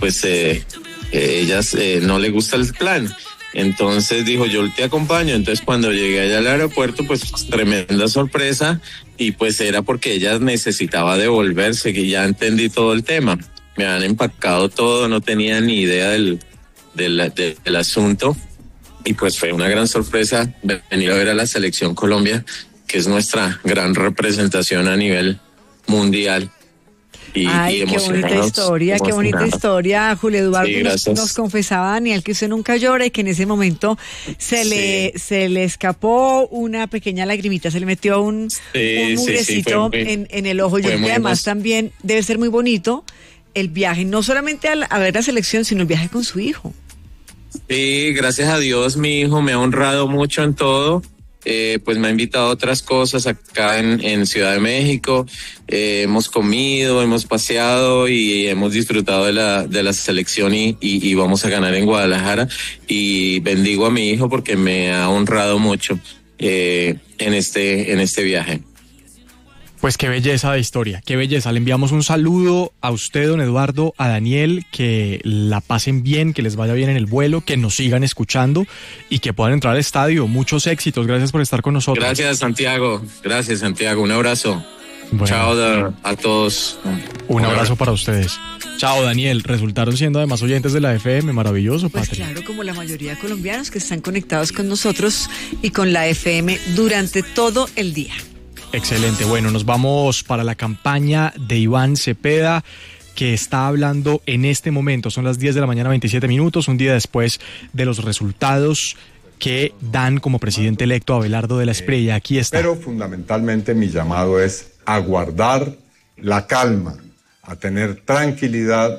pues ellas no le gusta el plan. Entonces dijo, yo te acompaño. Entonces cuando llegué allá al aeropuerto, pues tremenda sorpresa, y pues era porque ella necesitaba devolverse, que ya entendí todo el tema. Me han empacado todo, no tenía ni idea del asunto, y pues fue una gran sorpresa venir a ver a la Selección Colombia, que es nuestra gran representación a nivel mundial. Ay, qué bonita historia, Julio Eduardo. Sí, nos confesaba Daniel que usted nunca llora y que en ese momento se le escapó una pequeña lagrimita, se le metió un mugrecito en el ojo. Yo creo que además también debe ser muy bonito el viaje, no solamente a ver la selección, sino el viaje con su hijo. Sí, gracias a Dios mi hijo me ha honrado mucho en todo. Pues me ha invitado a otras cosas acá en Ciudad de México. Hemos comido, hemos paseado y hemos disfrutado de la selección y vamos a ganar en Guadalajara. Y bendigo a mi hijo porque me ha honrado mucho en este viaje. Pues qué belleza de historia, qué belleza. Le enviamos un saludo a usted, don Eduardo, a Daniel, que la pasen bien, que les vaya bien en el vuelo, que nos sigan escuchando y que puedan entrar al estadio. Muchos éxitos, gracias por estar con nosotros. Gracias, Santiago, un abrazo. Bueno. Chao a todos. Un abrazo para ustedes. Chao, Daniel. Resultaron siendo además oyentes de la FM, maravilloso, pues Patria. Claro, como la mayoría de colombianos que están conectados con nosotros y con la FM durante todo el día. Excelente, bueno, nos vamos para la campaña de Iván Cepeda, que está hablando en este momento. Son las 10 de la mañana, 27 minutos, un día después de los resultados que dan como presidente electo a Abelardo de la Espriella. Aquí está. Pero fundamentalmente mi llamado es a guardar la calma, a tener tranquilidad,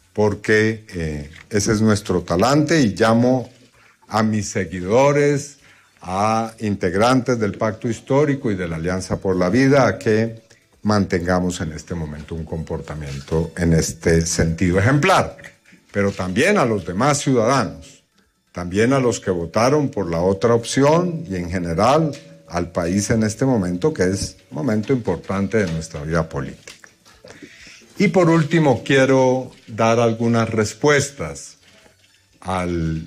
porque ese es nuestro talante, y llamo a mis seguidores, a integrantes del Pacto Histórico y de la Alianza por la Vida, a que mantengamos en este momento un comportamiento en este sentido ejemplar, pero también a los demás ciudadanos, también a los que votaron por la otra opción y en general al país en este momento, que es un momento importante de nuestra vida política. Y por último, quiero dar algunas respuestas al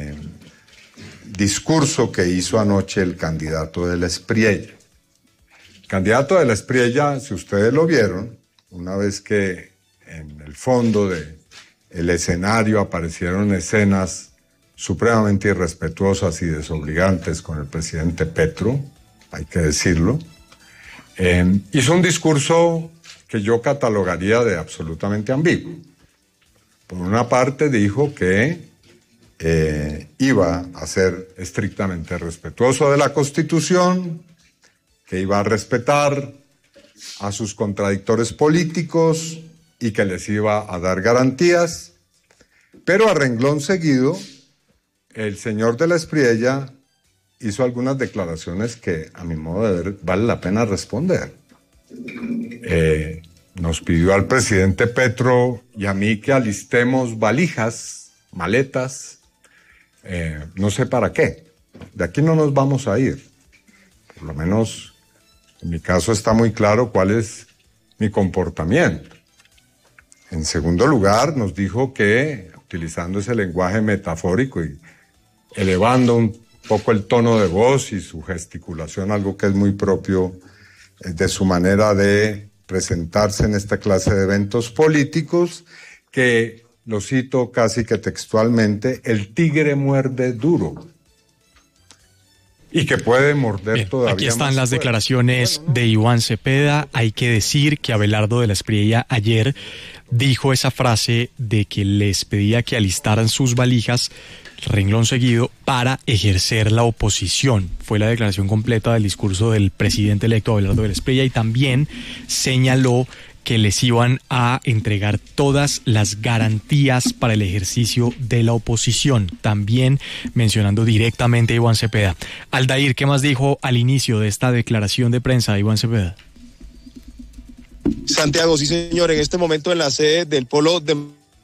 discurso que hizo anoche el candidato de la Espriella. El candidato de la Espriella, si ustedes lo vieron, una vez que en el fondo del escenario aparecieron escenas supremamente irrespetuosas y desobligantes con el presidente Petro, hay que decirlo, hizo un discurso que yo catalogaría de absolutamente ambiguo. Por una parte dijo que iba a ser estrictamente respetuoso de la Constitución, que iba a respetar a sus contradictores políticos y que les iba a dar garantías, pero a renglón seguido, el señor de la Espriella hizo algunas declaraciones que, a mi modo de ver, vale la pena responder. Nos pidió al presidente Petro y a mí que alistemos valijas, maletas, no sé para qué. De aquí no nos vamos a ir. Por lo menos en mi caso está muy claro cuál es mi comportamiento. En segundo lugar, nos dijo que, utilizando ese lenguaje metafórico y elevando un poco el tono de voz y su gesticulación, algo que es muy propio de su manera de presentarse en esta clase de eventos políticos, que, lo cito casi que textualmente, el tigre muerde duro y que puede morder bien, todavía. Aquí están más las fuerte. Declaraciones de Iván Cepeda. Hay que decir que Abelardo de la Espriella ayer dijo esa frase de que les pedía que alistaran sus valijas, renglón seguido, para ejercer la oposición. Fue la declaración completa del discurso del presidente electo Abelardo de la Espriella, y también señaló que les iban a entregar todas las garantías para el ejercicio de la oposición, también mencionando directamente a Iván Cepeda. Aldair, ¿qué más dijo al inicio de esta declaración de prensa de Iván Cepeda? Santiago, sí señor, en este momento en la sede del Polo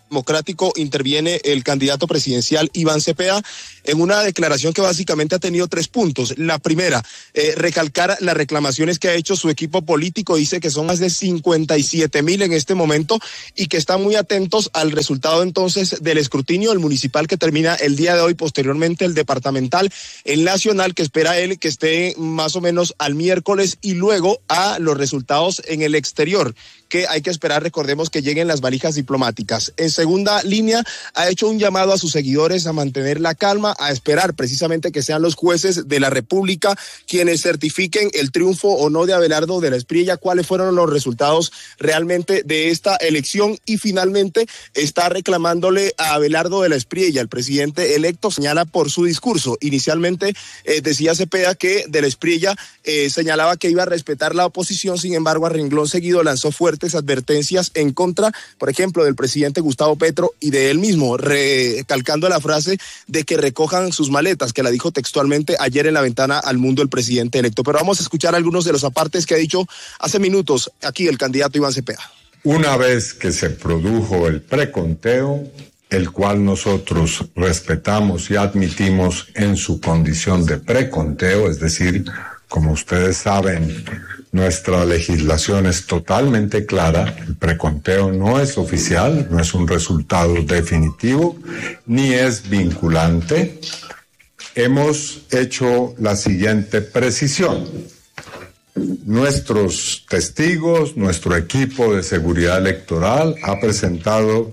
Democrático interviene el candidato presidencial Iván Cepeda en una declaración que básicamente ha tenido 3 puntos. La primera, recalcar las reclamaciones que ha hecho su equipo político. Dice que son más de 57,000 en este momento y que están muy atentos al resultado entonces del escrutinio, el municipal que termina el día de hoy, posteriormente el departamental, el nacional que espera él que esté más o menos al miércoles, y luego a los resultados en el exterior, que hay que esperar, recordemos, que lleguen las valijas diplomáticas. En segunda línea, ha hecho un llamado a sus seguidores a mantener la calma, a esperar precisamente que sean los jueces de la República quienes certifiquen el triunfo o no de Abelardo de la Espriella, cuáles fueron los resultados realmente de esta elección. Y finalmente está reclamándole a Abelardo de la Espriella, el presidente electo, señala por su discurso. Inicialmente decía Cepeda que de la Espriella señalaba que iba a respetar la oposición, sin embargo a renglón seguido lanzó fuertes advertencias en contra, por ejemplo, del presidente Gustavo Petro y de él mismo, recalcando la frase de que recojan sus maletas, que la dijo textualmente ayer en la ventana al mundo el presidente electo. Pero vamos a escuchar algunos de los apartes que ha dicho hace minutos aquí el candidato Iván Cepeda. Una vez que se produjo el preconteo, el cual nosotros respetamos y admitimos en su condición de preconteo, es decir, como ustedes saben, nuestra legislación es totalmente clara. El preconteo no es oficial, no es un resultado definitivo, ni es vinculante. Hemos hecho la siguiente precisión. Nuestros testigos, nuestro equipo de seguridad electoral ha presentado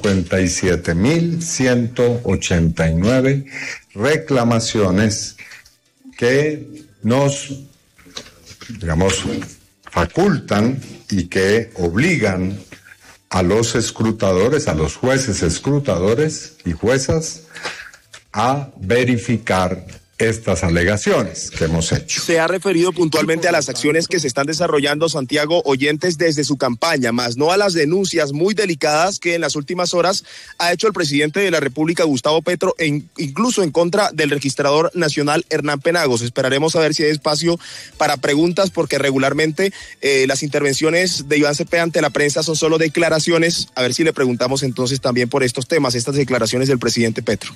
57,189 reclamaciones que nos, facultan y que obligan a los escrutadores, a los jueces escrutadores y juezas a verificar estas alegaciones que hemos hecho. Se ha referido puntualmente a las acciones que se están desarrollando, Santiago Oyentes, desde su campaña, más no a las denuncias muy delicadas que en las últimas horas ha hecho el presidente de la República, Gustavo Petro, incluso en contra del registrador nacional Hernán Penagos. Esperaremos a ver si hay espacio para preguntas, porque regularmente las intervenciones de Iván Cepeda ante la prensa son solo declaraciones. A ver si le preguntamos entonces también por estos temas, estas declaraciones del presidente Petro.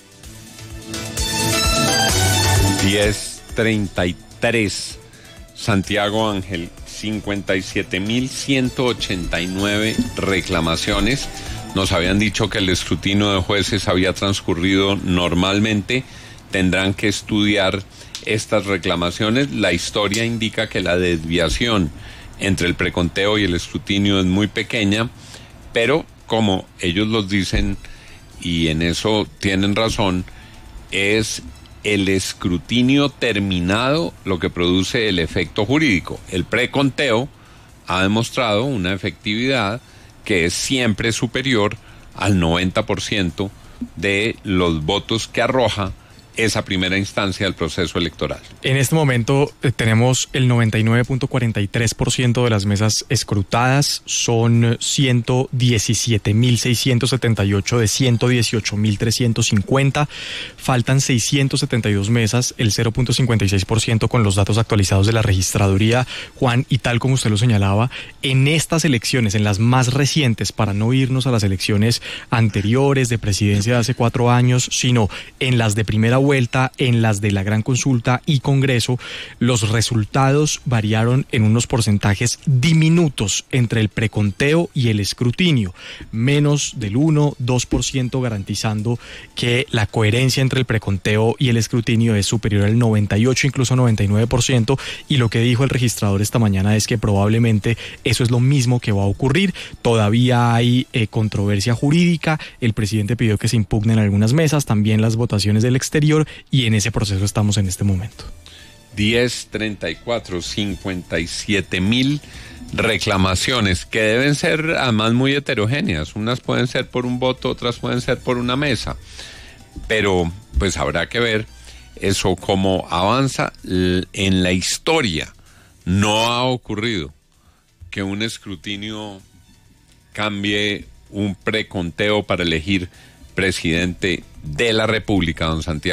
10:33. Santiago Ángel, 57,189 reclamaciones. Nos habían dicho que el escrutinio de jueces había transcurrido normalmente. Tendrán que estudiar estas reclamaciones. La historia indica que la desviación entre el preconteo y el escrutinio es muy pequeña, pero como ellos los dicen, y en eso tienen razón, es el escrutinio terminado lo que produce el efecto jurídico. El preconteo ha demostrado una efectividad que es siempre superior al 90% de los votos que arroja esa primera instancia del proceso electoral. En este momento tenemos el 99.43% de las mesas escrutadas, son 117,678 de 118,350, faltan 672 mesas, el 0.56% con los datos actualizados de la registraduría, Juan, y tal como usted lo señalaba, en estas elecciones, en las más recientes, para no irnos a las elecciones anteriores de presidencia de hace 4 años, sino en las de primera vuelta, en las de la gran consulta y Congreso, los resultados variaron en unos porcentajes diminutos entre el preconteo y el escrutinio, menos del 1-2%, garantizando que la coherencia entre el preconteo y el escrutinio es superior al 98, incluso 99%, y lo que dijo el registrador esta mañana es que probablemente eso es lo mismo que va a ocurrir. Todavía hay controversia jurídica, el presidente pidió que se impugnen algunas mesas, también las votaciones del exterior, y en ese proceso estamos en este momento. 10:34, 57,000 reclamaciones que deben ser además muy heterogéneas. Unas pueden ser por un voto, otras pueden ser por una mesa. Pero pues habrá que ver eso cómo avanza. En la historia no ha ocurrido que un escrutinio cambie un preconteo para elegir presidente de la República, don Santiago.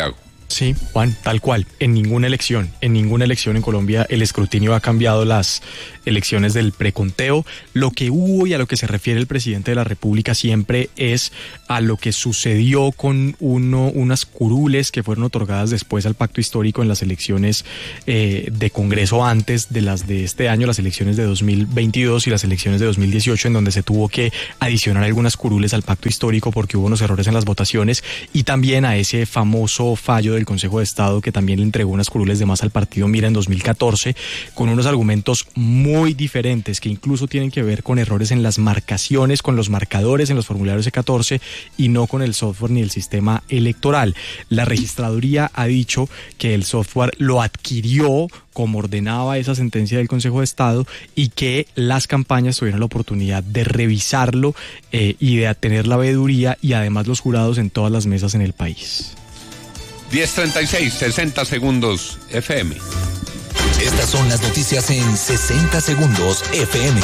Sí, Juan, tal cual. En ninguna elección en Colombia el escrutinio ha cambiado las elecciones del preconteo. Lo que hubo y a lo que se refiere el presidente de la República siempre es a lo que sucedió con unas curules que fueron otorgadas después al pacto histórico en las elecciones de Congreso antes de las de este año, las elecciones de 2022 y las elecciones de 2018, en donde se tuvo que adicionar algunas curules al pacto histórico porque hubo unos errores en las votaciones, y también a ese famoso fallo del Consejo de Estado que también le entregó unas curules de más al partido Mira en 2014, con unos argumentos muy diferentes que incluso tienen que ver con errores en las marcaciones, con los marcadores en los formularios C14 y no con el software ni el sistema electoral. La registraduría ha dicho que el software lo adquirió como ordenaba esa sentencia del Consejo de Estado y que las campañas tuvieron la oportunidad de revisarlo y de tener la veeduría y además los jurados en todas las mesas en el país. 10:36, 60 segundos FM. Estas son las noticias en 60 segundos FM.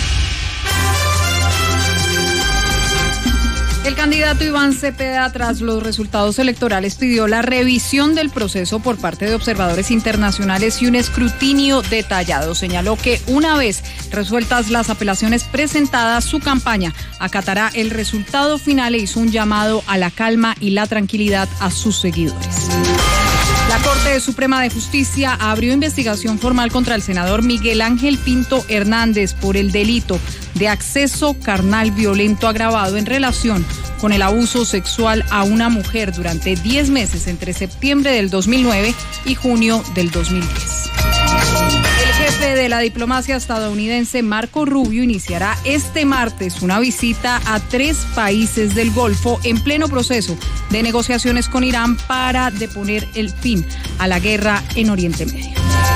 El candidato Iván Cepeda, tras los resultados electorales, pidió la revisión del proceso por parte de observadores internacionales y un escrutinio detallado. Señaló que una vez resueltas las apelaciones presentadas, su campaña acatará el resultado final e hizo un llamado a la calma y la tranquilidad a sus seguidores. La Corte Suprema de Justicia abrió investigación formal contra el senador Miguel Ángel Pinto Hernández por el delito de acceso carnal violento agravado en relación con el abuso sexual a una mujer durante 10 meses entre septiembre del 2009 y junio del 2010. El jefe de la diplomacia estadounidense, Marco Rubio, iniciará este martes una visita a 3 países del Golfo en pleno proceso de negociaciones con Irán para deponer el fin a la guerra en Oriente Medio.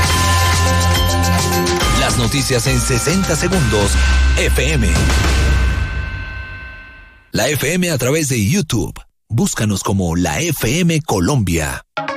Las noticias en 60 segundos FM. La FM a través de YouTube. Búscanos como La FM Colombia.